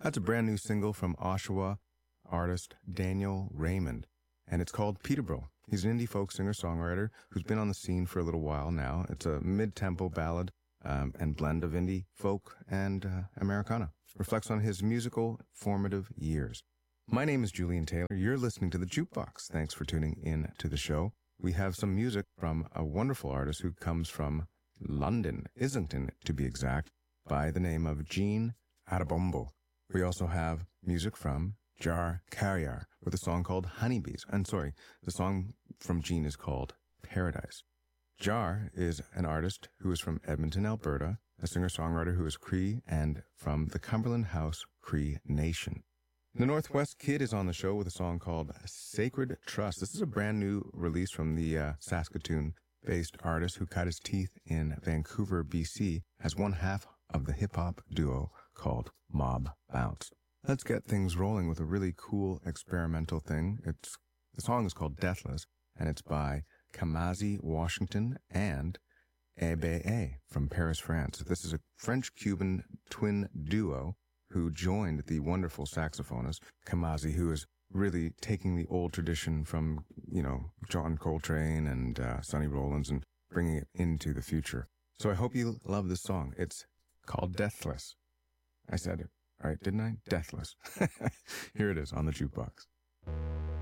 That's a brand new single from Oshawa artist Daniel Raymond, and it's called Peterborough. He's an indie folk singer-songwriter who's been on the scene for a little while now. It's a mid-tempo ballad and blend of indie folk and Americana. Reflects on his musical formative years. My name is Julian Taylor. You're listening to The Jukebox. Thanks for tuning in to the show. We have some music from a wonderful artist who comes from London, Islington to be exact, by the name of Jean Adebombo. We also have music from Jar Carrier with a song called Honeybees. And the song from Jean is called Paradise. Jar is an artist who is from Edmonton, Alberta, a singer-songwriter who is Cree and from the Cumberland House Cree Nation. The Northwest Kid is on the show with a song called Sacred Trust. This is a brand new release from the Saskatoon-based artist who cut his teeth in Vancouver, BC, as one half of the hip-hop duo called Mob Bounce. Let's get things rolling with a really cool experimental thing. The song is called Deathless, and it's by Kamazi Washington and Ebe from Paris, France. This is a French-Cuban twin duo who joined the wonderful saxophonist Kamazi, who is really taking the old tradition from, John Coltrane and Sonny Rollins and bringing it into the future. So I hope you love this song. It's called Deathless. I said it right, didn't I? Deathless. Here it is on the Jukebox.